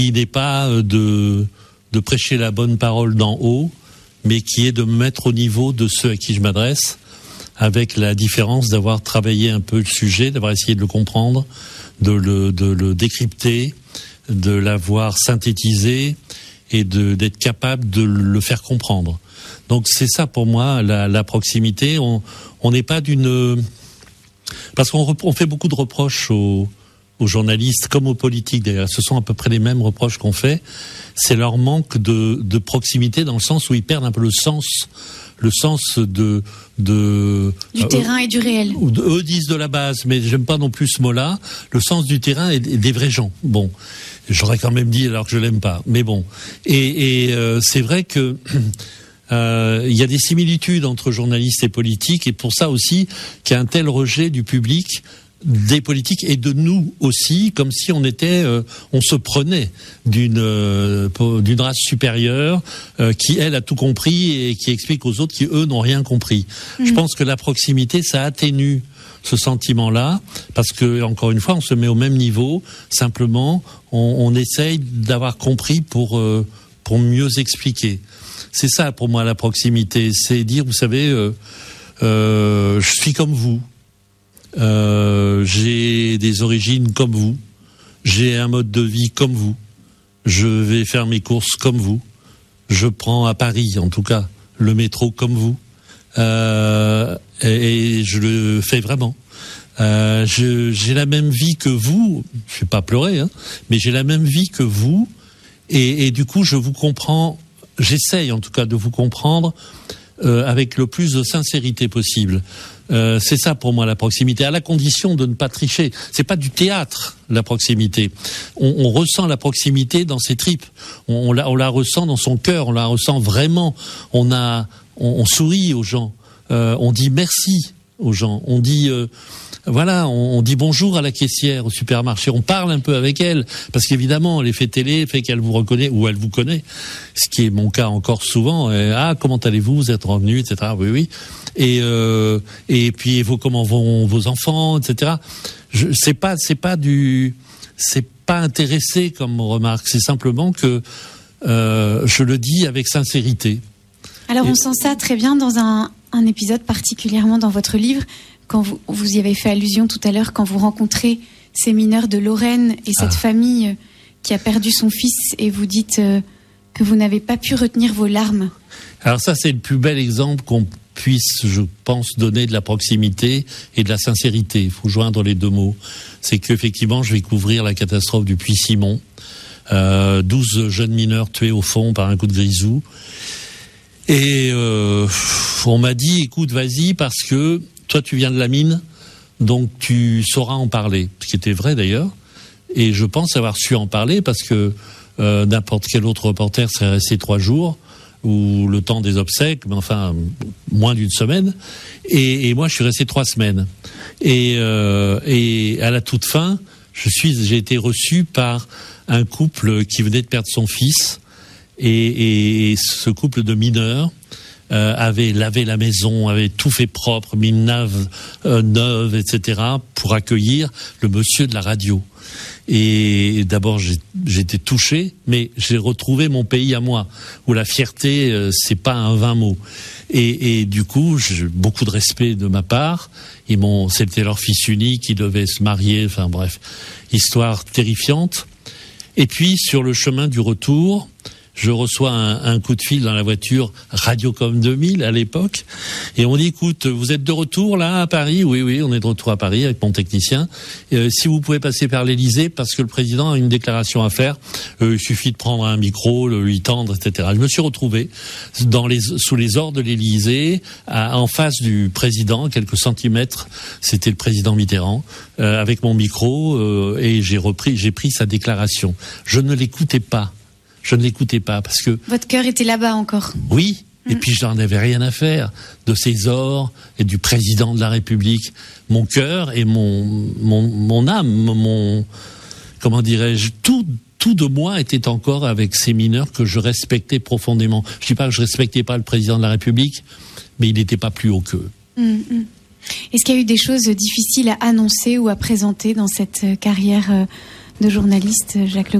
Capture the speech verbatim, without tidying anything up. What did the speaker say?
qui n'est pas de, de prêcher la bonne parole d'en haut, mais qui est de me mettre au niveau de ceux à qui je m'adresse, avec la différence d'avoir travaillé un peu le sujet, d'avoir essayé de le comprendre, de le, de le décrypter, de l'avoir synthétisé et de, d'être capable de le faire comprendre. Donc c'est ça pour moi la, la proximité. On on n'est pas d'une... Parce qu'on on fait beaucoup de reproches aux, aux journalistes comme aux politiques d'ailleurs. Ce sont à peu près les mêmes reproches qu'on fait. C'est leur manque de, de proximité dans le sens où ils perdent un peu le sens le sens de... de du euh, terrain et du réel. De, eux disent de la base, mais j'aime pas non plus ce mot-là. Le sens du terrain et des vrais gens. Bon, j'aurais quand même dit alors que je l'aime pas. Mais bon. Et, et euh, c'est vrai que... Euh, il y a des similitudes entre journalistes et politiques, et pour ça aussi qu'il y a un tel rejet du public, des politiques et de nous aussi, comme si on était, euh, on se prenait d'une euh, d'une race supérieure euh, qui elle a tout compris et qui explique aux autres qui eux n'ont rien compris. Mmh. Je pense que la proximité, ça atténue ce sentiment-là, parce que encore une fois, on se met au même niveau. Simplement, on, on essaye d'avoir compris pour euh, pour mieux expliquer. C'est ça pour moi la proximité, c'est dire, vous savez, euh, euh, je suis comme vous, euh, j'ai des origines comme vous, j'ai un mode de vie comme vous, je vais faire mes courses comme vous, je prends à Paris en tout cas le métro comme vous, euh, et, et je le fais vraiment. Euh, je, j'ai la même vie que vous, je vais pas pleurer, hein, mais j'ai la même vie que vous, et, et du coup je vous comprends. J'essaye en tout cas de vous comprendre euh, avec le plus de sincérité possible. Euh, c'est ça pour moi la proximité, à la condition de ne pas tricher. C'est pas du théâtre la proximité. On, on ressent la proximité dans ses tripes. On, on, la, on la ressent dans son cœur. On la ressent vraiment. On a, on, on sourit aux gens. Euh, on dit merci aux gens. On dit euh, voilà, on, on dit bonjour à la caissière au supermarché. On parle un peu avec elle parce qu'évidemment l'effet télé fait qu'elle vous reconnaît ou elle vous connaît, ce qui est mon cas encore souvent. Et, ah, comment allez-vous? Vous êtes revenu, et cetera. Oui, oui. Et euh, et puis vous, comment vont vos enfants, et cetera. Je, c'est pas c'est pas du c'est pas intéressé comme remarque. C'est simplement que euh, je le dis avec sincérité. Alors et, on sent ça très bien dans un un épisode particulièrement dans votre livre. Quand vous, vous y avez fait allusion tout à l'heure, quand vous rencontrez ces mineurs de Lorraine et cette ah. famille qui a perdu son fils, et vous dites euh, que vous n'avez pas pu retenir vos larmes. Alors ça, c'est le plus bel exemple qu'on puisse, je pense, donner de la proximité et de la sincérité. Il faut joindre les deux mots. C'est qu'effectivement, je vais couvrir la catastrophe du Puy-Simon. Euh, douze jeunes mineurs tués au fond par un coup de grisou. Et euh, on m'a dit, écoute, vas-y, parce que toi, tu viens de la mine, donc tu sauras en parler. Ce qui était vrai, d'ailleurs. Et je pense avoir su en parler parce que euh, n'importe quel autre reporter serait resté trois jours ou le temps des obsèques, mais enfin, moins d'une semaine. Et, et moi, je suis resté trois semaines. Et, euh, et à la toute fin, je suis, j'ai été reçu par un couple qui venait de perdre son fils. Et, et ce couple de mineurs euh, avait lavé la maison, avait tout fait propre, mis une nave euh, neuve, et cetera, pour accueillir le monsieur de la radio. Et d'abord, j'ai, j'étais touché, mais j'ai retrouvé mon pays à moi, où la fierté, euh, c'est pas un vain mot. Et, et du coup, j'ai beaucoup de respect de ma part. Ils m'ont, c'était leur fils unique, ils devaient se marier, enfin bref, histoire terrifiante. Et puis, sur le chemin du retour, je reçois un, un coup de fil dans la voiture Radiocom deux mille à l'époque, et on dit, écoute, vous êtes de retour là à Paris? Oui, oui, on est de retour à Paris avec mon technicien. Euh, si vous pouvez passer par l'Élysée, parce que le président a une déclaration à faire, euh, il suffit de prendre un micro, le lui tendre, et cetera. Je me suis retrouvé dans les, sous les ors de l'Élysée, à, en face du président, quelques centimètres, c'était le président Mitterrand, euh, avec mon micro, euh, et j'ai repris, j'ai pris sa déclaration. Je ne l'écoutais pas. Je ne l'écoutais pas parce que... Votre cœur était là-bas encore. Oui, mmh. Et puis je n'en avais rien à faire de ces ors et du président de la République. Mon cœur et mon, mon, mon âme, mon... Comment dirais-je, tout, tout de moi était encore avec ces mineurs que je respectais profondément. Je ne dis pas que je ne respectais pas le président de la République, mais il n'était pas plus haut qu'eux. Mmh. Est-ce qu'il y a eu des choses difficiles à annoncer ou à présenter dans cette carrière de journaliste, Jacques Le